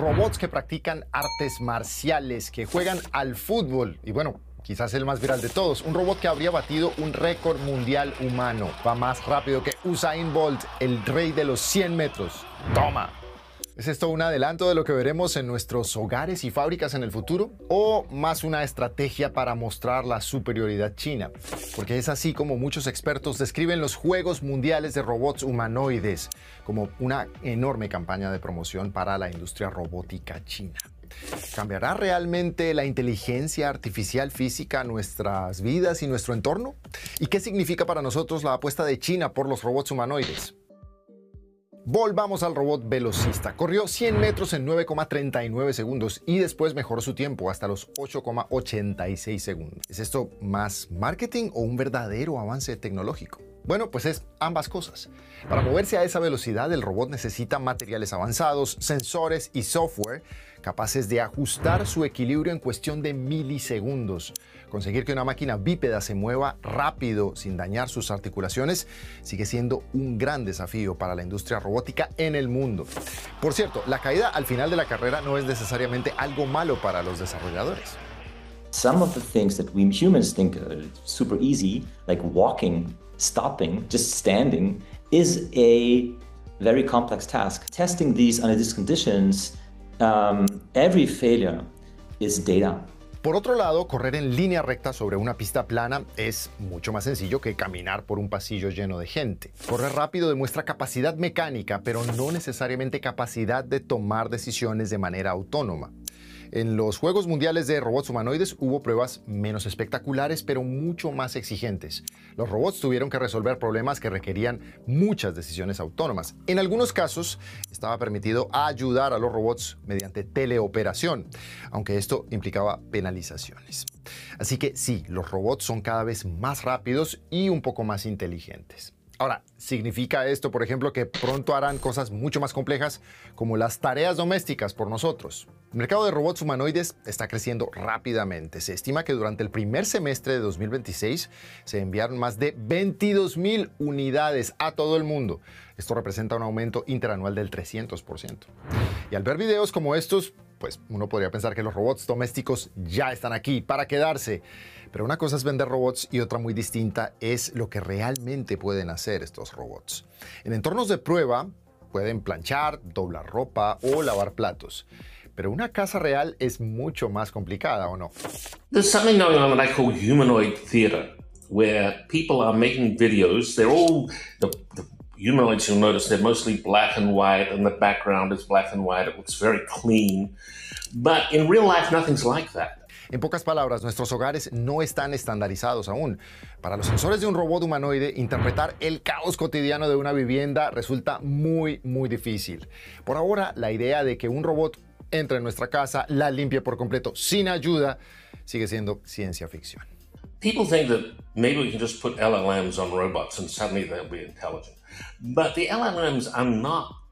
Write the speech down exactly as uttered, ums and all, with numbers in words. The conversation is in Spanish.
robots que practican artes marciales, que juegan al fútbol y bueno, quizás el más viral de todos, un robot que habría batido un récord mundial humano. Va más rápido que Usain Bolt, el rey de los cien metros. ¡Toma! ¿Es esto un adelanto de lo que veremos en nuestros hogares y fábricas en el futuro? ¿O más una estrategia para mostrar la superioridad china? Porque es así como muchos expertos describen los Juegos Mundiales de Robots Humanoides como una enorme campaña de promoción para la industria robótica china. ¿Cambiará realmente la inteligencia artificial física nuestras vidas y nuestro entorno? ¿Y qué significa para nosotros la apuesta de China por los robots humanoides? Volvamos al robot velocista. Corrió cien metros en nueve coma treinta y nueve segundos y después mejoró su tiempo hasta los ocho coma ochenta y seis segundos. ¿Es esto más marketing o un verdadero avance tecnológico? Bueno, pues es ambas cosas. Para moverse a esa velocidad, el robot necesita materiales avanzados, sensores y software capaces de ajustar su equilibrio en cuestión de milisegundos. Conseguir que una máquina bípeda se mueva rápido sin dañar sus articulaciones sigue siendo un gran desafío para la industria robótica en el mundo. Por cierto, la caída al final de la carrera no es necesariamente algo malo para los desarrolladores. Some of the things that we humans think are super easy, like walking, stopping, just standing, is a very complex task. Testing these under these conditions, um, every failure is data. Por otro lado, correr en línea recta sobre una pista plana es mucho más sencillo que caminar por un pasillo lleno de gente. Correr rápido demuestra capacidad mecánica, pero no necesariamente capacidad de tomar decisiones de manera autónoma. En los Juegos Mundiales de Robots Humanoides hubo pruebas menos espectaculares, pero mucho más exigentes. Los robots tuvieron que resolver problemas que requerían muchas decisiones autónomas. En algunos casos, estaba permitido ayudar a los robots mediante teleoperación, aunque esto implicaba penalizaciones. Así que sí, los robots son cada vez más rápidos y un poco más inteligentes. Ahora, ¿significa esto, por ejemplo, que pronto harán cosas mucho más complejas como las tareas domésticas por nosotros? El mercado de robots humanoides está creciendo rápidamente. Se estima que durante el primer semestre de dos mil veintiséis se enviaron más de veintidós mil unidades a todo el mundo. Esto representa un aumento interanual del trescientos por ciento. Y al ver videos como estos, pues uno podría pensar que los robots domésticos ya están aquí para quedarse. Pero una cosa es vender robots y otra muy distinta es lo que realmente pueden hacer estos robots. En entornos de prueba pueden planchar, doblar ropa o lavar platos. Pero una casa real es mucho más complicada, ¿o no? There's something going on that I call humanoid theater, where people are making videos. They're all, the, the humanoids, you'll notice, they're mostly black and white, and the background is black and white. It looks very clean. But in real life, nothing's like that. En pocas palabras, nuestros hogares no están estandarizados aún. Para los sensores de un robot humanoide, interpretar el caos cotidiano de una vivienda resulta muy, muy difícil. Por ahora, la idea de que un robot entre en nuestra casa, la limpie por completo sin ayuda, sigue siendo ciencia ficción. People think that maybe we can just put L L Ms on robots and suddenly they'll be intelligent. But the L L Ms are not